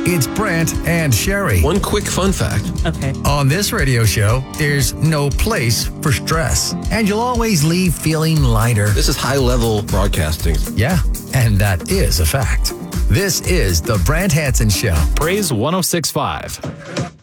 It's Brant and Sherry. One quick fun fact. Okay. On this radio show, there's no place for stress, and you'll always leave feeling lighter. This is high-level broadcasting. Yeah, and that is a fact. This is the Brant Hansen Show. Praise 106.5.